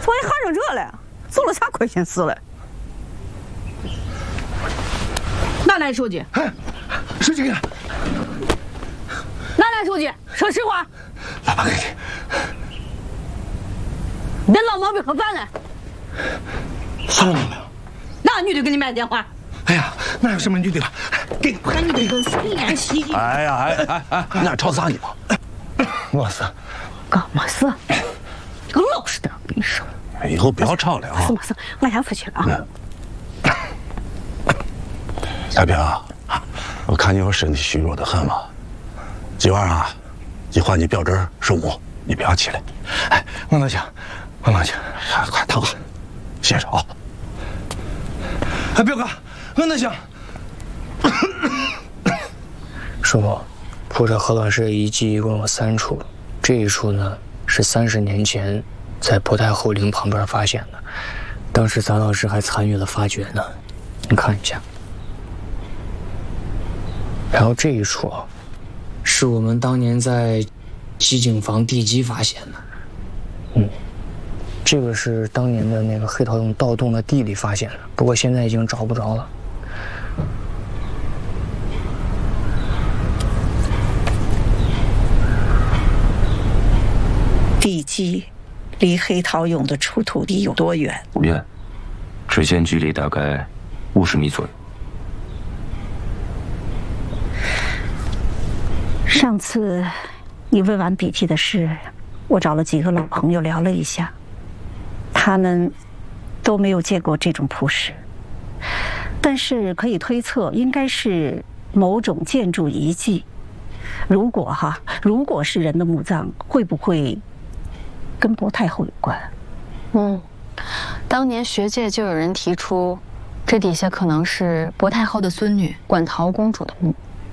我也喊上这了，做了啥亏心事了？哪来手机？ 哎，手机给他。 哪来手机？说实话。 老爸给你。 你这老毛病可烦了。 啥毛病？ 哪女的给你买电话？ 哎呀，哪有什么女的了？给你， 那你跟谁联系？ 哎呀，哪吵啥呢嘛？我是。 干嘛事？这个老实点，我跟你说。 以后不要吵了啊！ 是吗？是，我先回去了啊。 小平啊，我看你我身体虚弱的很嘛。今晚啊，一会儿你表侄守墓，你不要起来。哎，我能行，快躺下，歇着啊。哎，表哥，我能行。 叔母，蒲城河乱石遗迹一共有3处，这一处呢是30年前在博太后陵旁边发现的，当时咱老师还参与了发掘呢，你看一下。然后这一处是我们当年在机井房地基发现的，这个是当年的那个黑桃俑盗洞的地里发现的，不过现在已经找不着了。 地基离黑桃俑的出土地有多远？ 不远，直线距离大概50米左右。 上次你问完笔记的事，我找了几个老朋友聊了一下，他们都没有见过这种铺石，但是可以推测应该是某种建筑遗迹。如果是人的墓葬，会不会跟薄太后有关？ 当年学界就有人提出，这底下可能是薄太后的孙女馆陶公主的墓。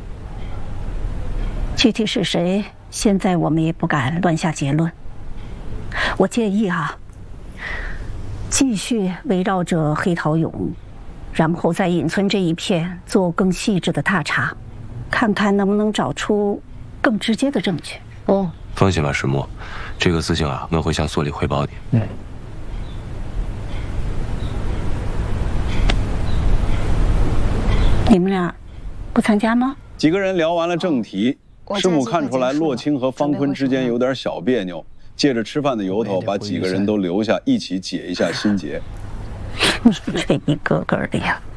具体是谁，现在我们也不敢乱下结论。我建议继续围绕着黑桃俑，然后在隐村这一片做更细致的踏查，看看能不能找出更直接的证据。 放心吧，石木，这个事情啊，我会向所里汇报的。 你们俩不参加吗？ 几个人聊完了正题，师母看出来洛清和方坤之间有点小别扭，借着吃饭的由头，把几个人都留下，一起解一下心结。 你这一个个的呀！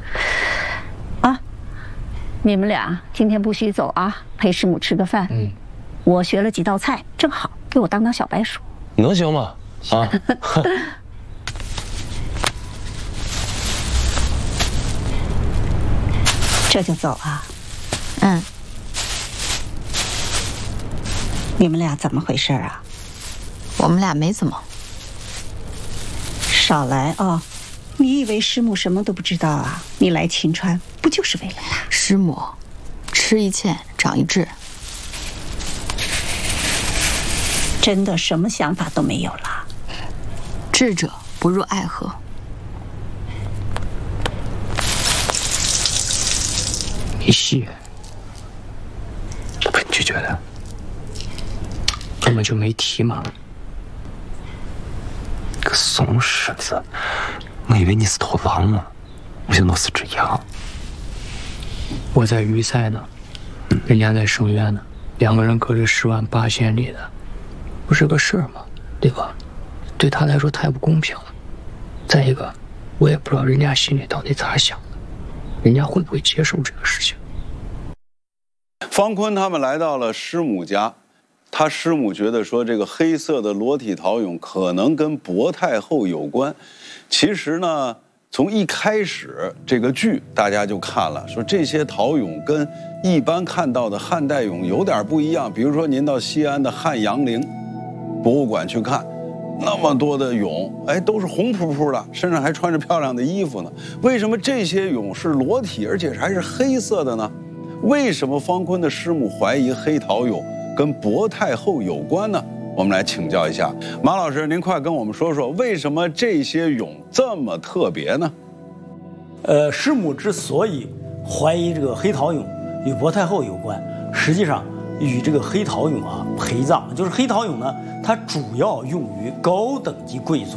你们俩今天不许走啊，陪师母吃个饭。我学了几道菜，正好给我当小白鼠。 能行吗？啊！ 这就走啊？你们俩怎么回事啊？ 我们俩没怎么。 少来啊！你以为师母什么都不知道啊？你来秦川不就是为了他？ 师母，吃一堑长一智。 真的什么想法都没有了？ 智者不入爱河。 没戏， 被拒绝了， 根本就没提嘛。 个怂狮子，我以为你是头狼呢，没想到是只羊。 我在余塞呢，人家在圣院呢，2个人隔着10万8千里的，不是个事儿吗？对吧？对他来说太不公平了。再一个，我也不知道人家心里到底咋想的，人家会不会接受这个事情？ 方坤他们来到了师母家，他师母觉得说这个黑色的裸体陶俑可能跟薄太后有关。其实呢，从一开始这个剧大家就看了，说这些陶俑跟一般看到的汉代俑有点不一样。比如说您到西安的汉阳陵博物馆去看，那么多的俑，都是红扑扑的，身上还穿着漂亮的衣服呢。为什么这些俑是裸体，而且还是黑色的呢？为什么方坤的师母怀疑黑陶俑跟薄太后有关呢？我们来请教一下马老师，您快跟我们说说，为什么这些俑这么特别呢？ 师母之所以怀疑这个黑陶俑与薄太后有关，实际上与这个黑陶俑陪葬，就是黑陶俑呢，它主要用于高等级贵族，